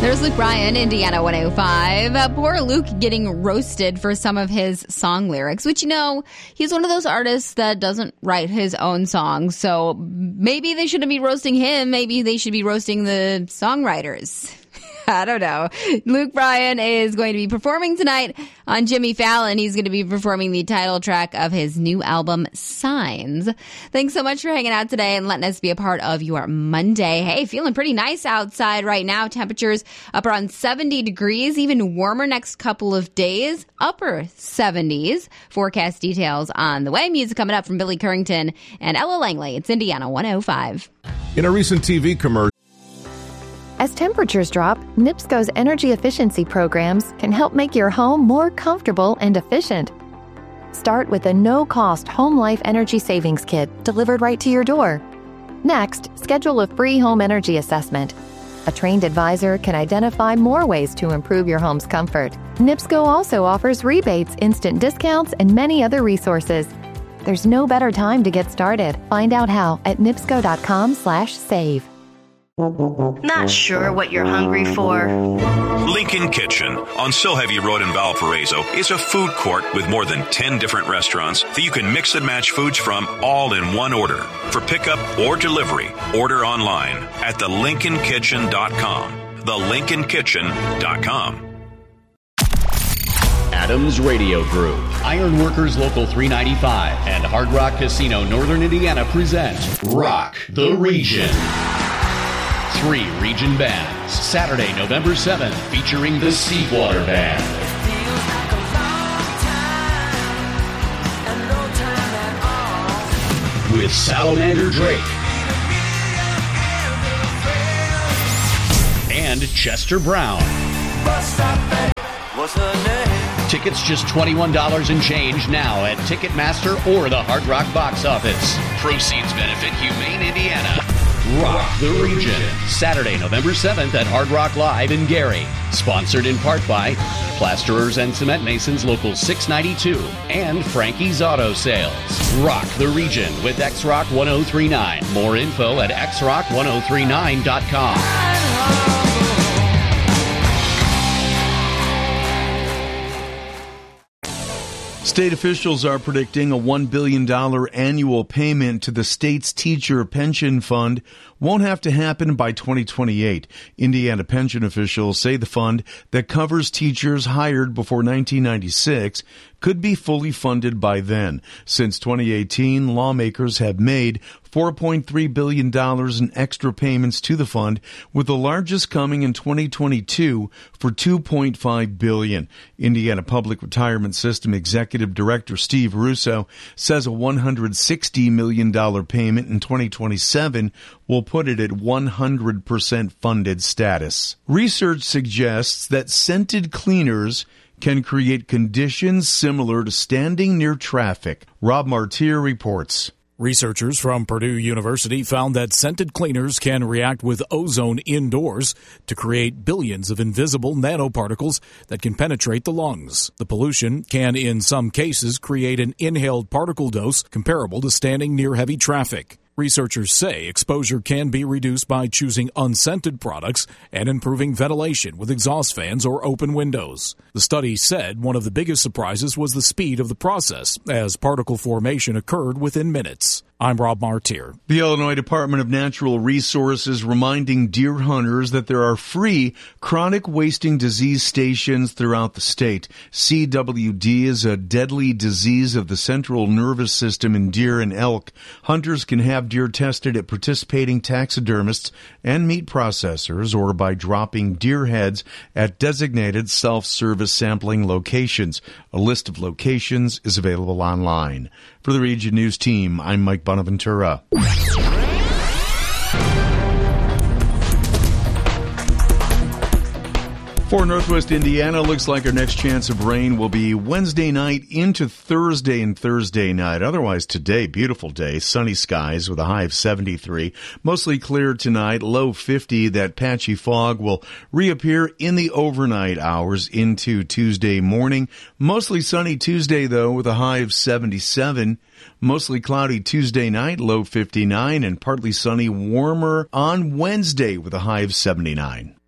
There's Luke Bryan, Indiana 105. Poor Luke getting roasted for some of his song lyrics, which, he's one of those artists that doesn't write his own songs. So maybe they shouldn't be roasting him. Maybe they should be roasting the songwriters. I don't know. Luke Bryan is going to be performing tonight on Jimmy Fallon. He's going to be performing the title track of his new album, Signs. Thanks so much for hanging out today and letting us be a part of your Monday. Hey, feeling pretty nice outside right now. Temperatures up around 70 degrees, even warmer next couple of days, upper 70s. Forecast details on the way. Music coming up from Billy Currington and Ella Langley. It's Indiana 105. In a recent TV commercial, as temperatures drop, NIPSCO's energy efficiency programs can help make your home more comfortable and efficient. Start with a no-cost Home Life Energy Savings Kit delivered right to your door. Next, schedule a free home energy assessment. A trained advisor can identify more ways to improve your home's comfort. NIPSCO also offers rebates, instant discounts, and many other resources. There's no better time to get started. Find out how at nipsco.com/save. Not sure what you're hungry for? Lincoln Kitchen on Silheavy Road in Valparaiso is a food court with more than 10 different restaurants that you can mix and match foods from all in one order. For pickup or delivery, order online at thelincolnkitchen.com. Thelincolnkitchen.com. Adams Radio Group, Ironworkers Local 395, and Hard Rock Casino Northern Indiana present Rock the Region. 3 region bands, Saturday, November 7th, featuring the Seawater Band. With Salamander Drake. And Chester Brown. What's her name? Tickets just $21 and change now at Ticketmaster or the Hard Rock box office. Proceeds benefit Humane Indiana. Rock the Region, Saturday, November 7th at Hard Rock Live in Gary. Sponsored in part by Plasterers and Cement Masons Local 692 and Frankie's Auto Sales. Rock the Region with X-Rock 1039. More info at xrock1039.com. State officials are predicting a $1 billion annual payment to the state's teacher pension fund won't have to happen by 2028. Indiana pension officials say the fund that covers teachers hired before 1996 could be fully funded by then. Since 2018, lawmakers have made $4.3 billion in extra payments to the fund, with the largest coming in 2022 for $2.5 billion. Indiana Public Retirement System Executive Director Steve Russo says a $160 million payment in 2027 will put it at 100% funded status. Research suggests that scented cleaners can create conditions similar to standing near traffic. Rob Martir reports. Researchers from Purdue University found that scented cleaners can react with ozone indoors to create billions of invisible nanoparticles that can penetrate the lungs. The pollution can, in some cases, create an inhaled particle dose comparable to standing near heavy traffic. Researchers say exposure can be reduced by choosing unscented products and improving ventilation with exhaust fans or open windows. The study said one of the biggest surprises was the speed of the process, as particle formation occurred within minutes. I'm Rob Martir. The Illinois Department of Natural Resources reminding deer hunters that there are free chronic wasting disease stations throughout the state. CWD is a deadly disease of the central nervous system in deer and elk. Hunters can have deer tested at participating taxidermists and meat processors or by dropping deer heads at designated self-service sampling locations. A list of locations is available online. For the Region News Team, I'm Mike Bonaventura. For Northwest Indiana, looks like our next chance of rain will be Wednesday night into Thursday and Thursday night. Otherwise today, beautiful day, sunny skies with a high of 73. Mostly clear tonight, low 50. That patchy fog will reappear in the overnight hours into Tuesday morning. Mostly sunny Tuesday, though, with a high of 77. Mostly cloudy Tuesday night, low 59, and partly sunny, warmer on Wednesday with a high of 79.